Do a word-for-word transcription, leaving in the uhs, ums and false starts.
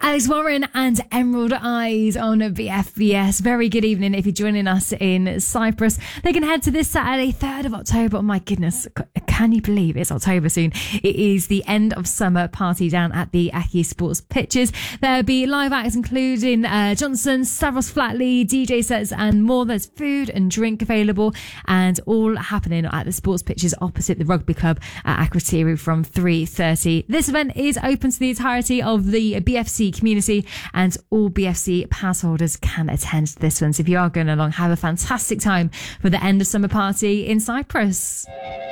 Alex Warren and Emerald Eyes on B F B S. Very good evening if you're joining us in Cyprus. They can head to this Saturday, third of October. Oh my goodness, can you believe it's October soon? It is the end of summer party down at the Aki Sports Pitches. There'll be live acts including uh, Johnson, Stavros Flatley, D J sets and more. There's food and drink available and all happening at the Sports Pitches opposite the Rugby Club at Akrotiri from three thirty. This event is open to the entirety of the B F C community and all B F C pass holders can attend this one. So if you are going along, have a fantastic time for the end of summer party in Cyprus.